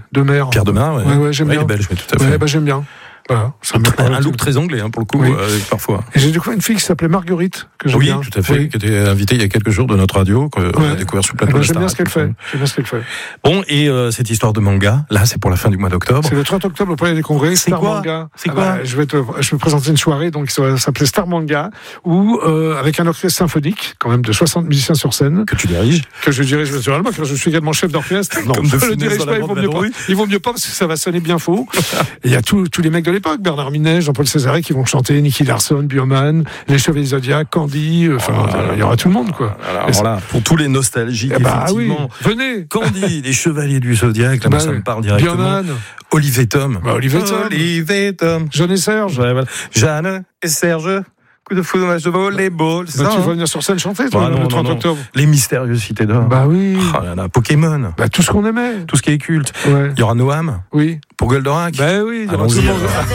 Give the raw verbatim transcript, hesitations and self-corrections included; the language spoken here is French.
Demers. Pierre Demers, ouais. Ouais, ouais, j'aime ouais, bien. Il est belge, mais tout à fait. Ouais, bah, j'aime bien. Voilà, ça me un, un look très anglais, hein, pour le coup, oui. euh, parfois. Et j'ai découvert une fille qui s'appelait Marguerite, que j'aime oui, bien. tout à fait, oui. qui était invitée il y a quelques jours de notre radio, qu'on ouais. a découvert sur le plateau. Eh ben, de j'aime bien Starac. ce qu'elle fait. J'aime bien ce qu'elle fait. Bon, et euh, cette histoire de manga, là, c'est pour la fin du mois d'octobre. C'est le trente octobre au Palais des Congrès. C'est Star quoi Manga. C'est ah quoi bah, je vais te, je vais présenter une soirée, donc ça s'appelait Star Manga, où euh, avec un orchestre symphonique, quand même de soixante musiciens sur scène, que tu diriges, que je dirige naturellement, car je suis également chef d'orchestre. Non, Comme je de le dirige pas. Il vaut mieux pas. Il vaut mieux pas parce que ça va sonner bien faux. Et il y a tous tous les mecs de l'époque, Bernard Minet, Jean-Paul Césaré, qui vont chanter, Nicky Larson, Bioman, les Chevaliers Zodiac, Candy. Enfin, il oh, y aura tout le monde, quoi. Alors, voilà, pour tous les nostalgiques, eh bah, effectivement. Oui. Venez. Candy, les Chevaliers du Zodiac, là, bah, ça oui. me parle directement. Bioman. Olivier Tom. Bah, Olivier Tom. Olivier Tom. Jeanne et Serge. Ouais, voilà. Jeanne et Serge. Coup de foudre, match de volleyball. Bah, tu hein. vas venir sur scène chanter, toi, bah, non, le trente non, non. octobre. Les mystérieuses cités d'or. Bah oui. Oh là là, Pokémon. Bah, tout ce qu'on aimait. Tout ce qui est culte. Ouais. Il y aura Noam. Oui. Pour Goldorak. Bah oui, il y aura tout le monde.